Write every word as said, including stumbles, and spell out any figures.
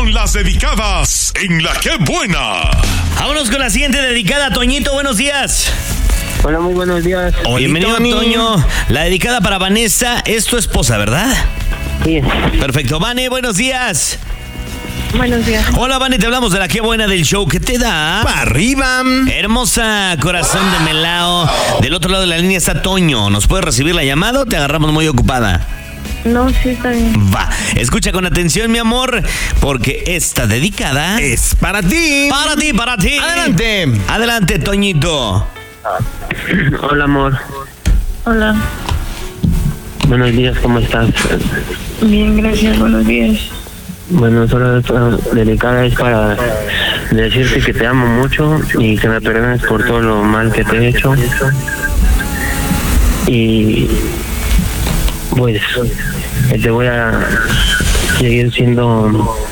con las dedicadas en La Qué Buena. Vámonos con la siguiente dedicada. Toñito, buenos días. Hola, muy buenos días. Bienvenido, Toño. La dedicada para Vanessa es tu esposa, ¿verdad? Sí. Perfecto. Vane, buenos días. Buenos días. Hola, Vane, te hablamos de La Qué Buena del show. ¿Qué te da? ¡Pa' arriba! Hermosa, corazón de melao. Del otro lado de la línea está Toño. ¿Nos puedes recibir la llamada o te agarramos muy ocupada? No, sí está bien. Va, escucha con atención, mi amor, porque esta dedicada Es para ti. para ti, para ti. Adelante. Adelante, Toñito. Hola, amor. Hola. Buenos días, ¿cómo estás? Bien, gracias. Buenos días. Bueno, solo esta dedicada es para decirte que te amo mucho y que me perdones por todo lo mal que te he hecho. Y pues que te voy a seguir siendo